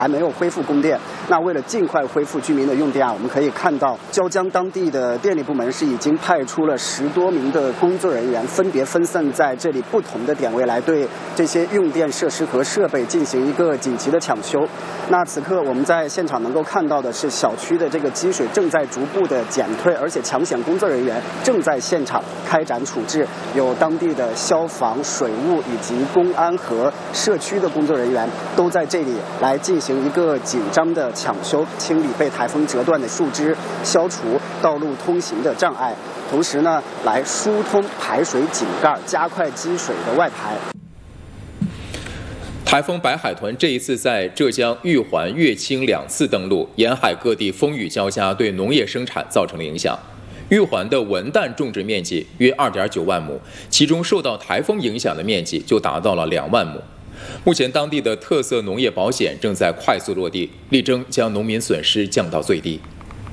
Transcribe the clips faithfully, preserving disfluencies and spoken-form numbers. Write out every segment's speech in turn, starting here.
还没有恢复供电。那为了尽快恢复居民的用电啊，我们可以看到椒江当地的电力部门是已经派出了十多名的工作人员，分别分散在这里不同的点位，来对这些用电设施和设备进行一个紧急的抢修。那此刻我们在现场能够看到的是，小区的这个积水正在逐步的减退，而且抢险工作人员正在现场开展处置，有当地的消防、水务以及公安和社区的工作人员都在这里来进行一个紧张的抢修，清理被台风折断的树枝，消除道路通行的障碍，同时呢，来疏通排水井盖，加快积水的外排。 台风白海豚这一次在浙江玉环、乐清两次登陆，沿海各地风雨交加，对农业生产造成了影响。玉环的文旦种植面积约 二点九万亩，其中受到台风影响的面积就达到了两万亩。目前，当地的特色农业保险正在快速落地，力争将农民损失降到最低。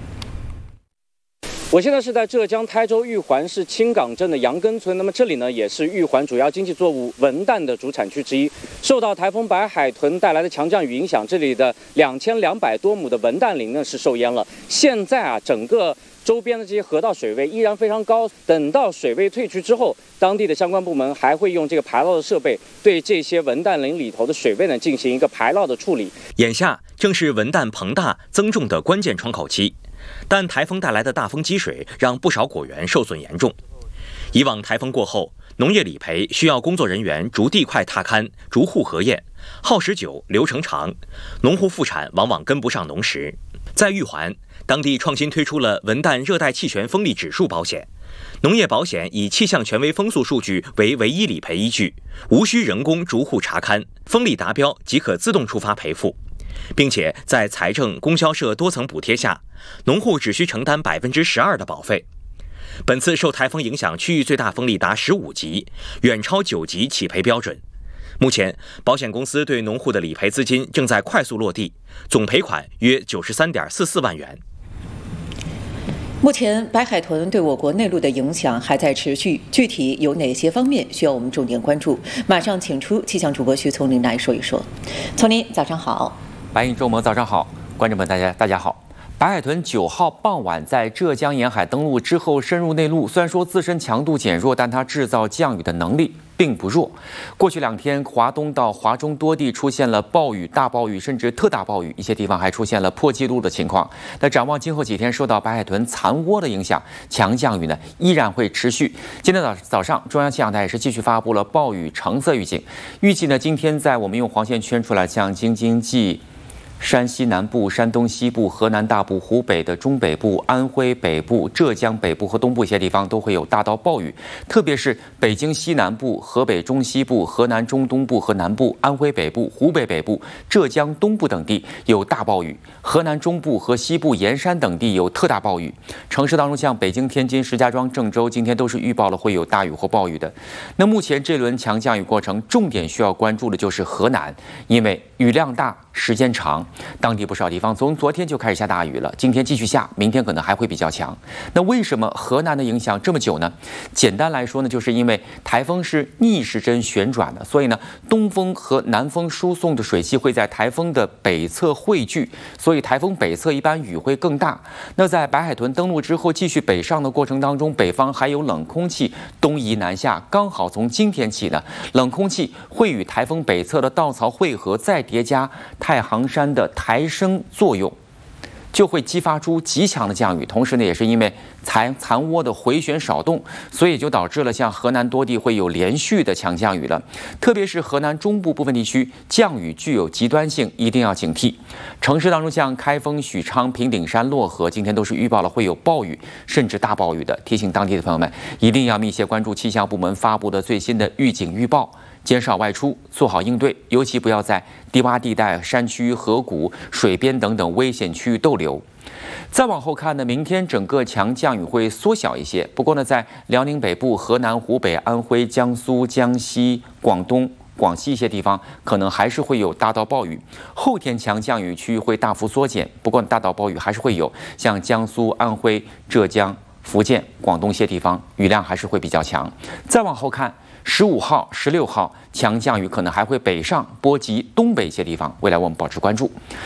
我现在是在浙江台州玉环市青岗镇的杨根村，那么这里呢也是玉环主要经济作物文旦的主产区之一。受到台风白海豚带来的强降雨影响，这里的两千两百多亩的文旦林呢是受淹了。现在啊，整个周边的这些河道水位依然非常高，等到水位退去之后，当地的相关部门还会用这个排涝的设备对这些文旦林里头的水位呢进行一个排涝的处理。 眼下正是文旦膨大增重的关键窗口期，但台风带来的大风积水让不少果园受损严重。以往台风过后，农业理赔需要工作人员逐地块踏勘、逐户核验，耗时久，流程长，农户复产往往跟不上农时。在玉环，当地创新推出了文旦热带气旋风力指数保险，农业保险以气象权威风速数据为唯一理赔依据，无需人工逐户查勘，风力达标即可自动触发赔付，并且在财政、供销社多层补贴下，农户只需承担百分之十二的保费。本次受台风影响，区域最大风力达十五级，远超九级起赔标准。目前，保险公司对农户的理赔资金正在快速落地，总赔款约九十三点四四万元。 目前，白海豚对我国内陆的影响还在持续，具体有哪些方面需要我们重点关注？马上请出气象主播徐从林来说一说。从林，早上好。 白影周末早上好，观众们大家大家好。白海豚九号傍晚在浙江沿海登陆之后深入内陆，虽然说自身强度减弱，但它制造降雨的能力并不弱。过去两天，华东到华中多地出现了暴雨、大暴雨，甚至特大暴雨，一些地方还出现了破纪录的情况。那展望今后几天，受到白海豚残涡的影响，强降雨呢依然会持续。今天早早上，中央气象台也是继续发布了暴雨橙色预警，预计呢今天在我们用黄线圈出来，像京津冀、山西南部、山东西部、河南大部、湖北的中北部、安徽北部、浙江北部和东部一些地方都会有大到暴雨，特别是北京西南部、河北中西部、河南中东部和南部、安徽北部、湖北北部、浙江东部等地有大暴雨，河南中部和西部沿山等地有特大暴雨。城市当中，像北京、天津、石家庄、郑州，今天都是预报了会有大雨或暴雨的。那目前这轮强降雨过程，重点需要关注的就是河南，因为雨量大、时间长。当地不少地方从昨天就开始下大雨了，今天继续下，明天可能还会比较强。那为什么河南的影响这么久呢？简单来说呢，就是因为台风是逆时针旋转的，所以呢，东风和南风输送的水汽会在台风的北侧汇聚，所以台风北侧一般雨会更大。那在白海豚登陆之后，继续北上的过程当中，北方还有冷空气东移南下，刚好从今天起呢，冷空气会与台风北侧的稻草汇合，再叠加太行山的抬升作用，就会激发出极强的降雨。同时呢，也是因为残残涡的回旋少动，所以就导致了像河南多地会有连续的强降雨了。特别是河南中部部分地区，降雨具有极端性，一定要警惕。城市当中，像开封、许昌、平顶山、漯河，今天都是预报了会有暴雨，甚至大暴雨的。提醒当地的朋友们，一定要密切关注气象部门发布的最新的预警预报，减少外出，做好应对，尤其不要在低洼地带、山区、河谷、水边等等危险区域逗留。再往后看呢，明天整个强降雨会缩小一些，不过呢，在辽宁北部、河南、湖北、安徽、江苏、江西、广东、广西一些地方可能还是会有大到暴雨。后天强降雨区域会大幅缩减，不过大到暴雨还是会有，像江苏、安徽、浙江、福建、广东一些地方雨量还是会比较强。再往后看，十五号、十六号强降雨可能还会北上波及东北一些地方，未来我们保持关注。